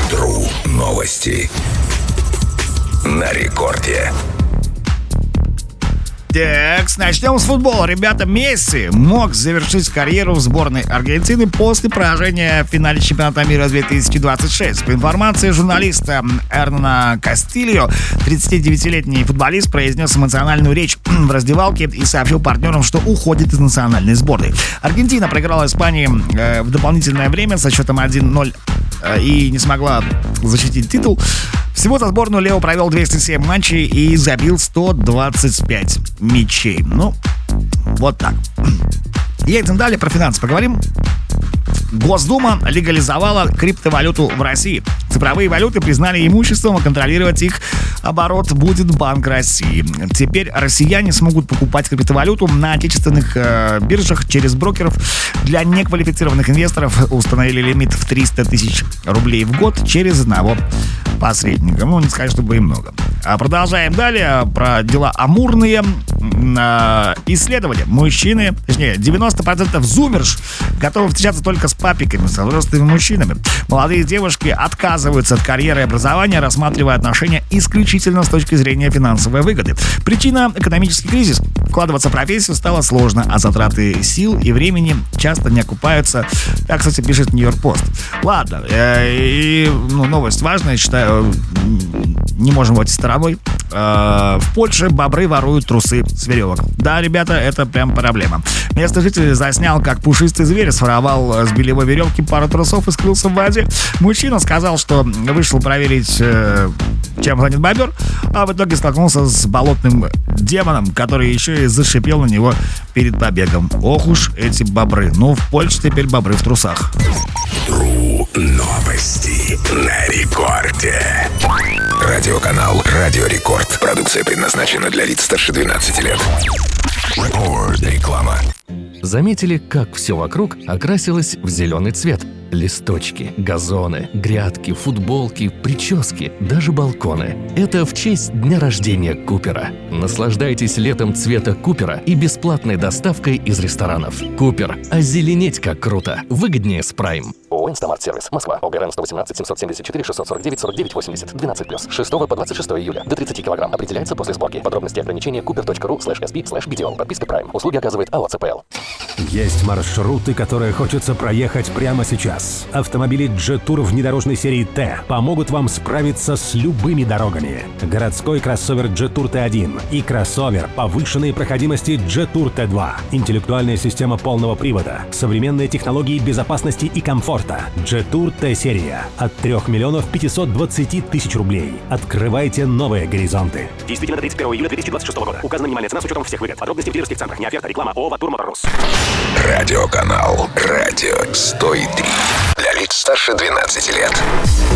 True новости на рекорде. Так, начнем с футбола. Ребята, Месси мог завершить карьеру в сборной Аргентины после поражения в финале чемпионата мира 2026. По информации журналиста Эрнана Кастильо, 39-летний футболист произнес эмоциональную речь в раздевалке и сообщил партнерам, что уходит из национальной сборной. Аргентина проиграла Испании в дополнительное время со счетом 1-0 и не смогла защитить титул. Всего за сборную Лео провел 207 матчей и забил 125 мячей. Ну, вот так. Едем далее, про финансы поговорим. Госдума легализовала криптовалюту в России. Цифровые валюты признали имуществом, а контролировать их оборот будет Банк России. Теперь россияне смогут покупать криптовалюту на отечественных биржах через брокеров. Для неквалифицированных инвесторов установили лимит в 300 тысяч рублей в год через одного посредника. Ну, не сказать, чтобы и много. Продолжаем далее про дела амурные. Исследования. Мужчины, точнее, 90% зумерш готовы встречаться только с папиками, со взрослыми мужчинами. Молодые девушки отказываются от карьеры и образования, рассматривая отношения исключительно с точки зрения финансовой выгоды. Причина – экономический кризис. Вкладываться в профессию стало сложно, а затраты сил и времени часто не окупаются. Так, кстати, пишет Нью-Йорк Пост. Ладно, новость важная, считаю, не можем обойти стороной. В Польше бобры воруют трусы с веревок. Да, ребята, это прям проблема. Местный житель заснял, как пушистый зверь своровал с белевой веревки пару трусов и скрылся в воде. Мужчина сказал, что вышел проверить, чем занят бобер, а в итоге столкнулся с болотным демоном, который еще и зашипел на него перед побегом. Ох уж эти бобры. Ну, в Польше теперь бобры в трусах. True новости на рекорде. Радиоканал Радио Рекорд. Продукция предназначена для лиц старше 12 лет. Реклама. Заметили, как все вокруг окрасилось в зеленый цвет? Листочки, газоны, грядки, футболки, прически, даже балконы. Это в честь дня рождения Купера. Наслаждайтесь летом цвета Купера и бесплатной доставкой из ресторанов. Купер. Озеленеть как круто. Выгоднее с Prime. ООО «Инстамарт-сервис». Москва. ОГРН 118 774 649 49 80 12+. 6 по 26 июля. До 30 килограмм. Определяется после сборки. Подробности и ограничения cooper.ru/sp/BDO. Подписка Prime. Услуги оказывает АО «ЦПЛ». Есть маршруты, которые хочется проехать прямо сейчас. Автомобили Jetour внедорожной серии Т помогут вам справиться с любыми дорогами. Городской кроссовер Jetour T1 и кроссовер повышенной проходимости Jetour T2. Интеллектуальная система полного привода, современные технологии безопасности и комфорта. Jetour T-серия от 3 520 000 рублей. Открывайте новые горизонты. Действительно до 31 июля 2026 года. Указана минимальная цена с учетом всех выгод. Подробности в дилерских центрах. Не оферта, реклама. ООО «Ватур Моторс». Радиоканал Радио 103. Для лиц старше 12 лет.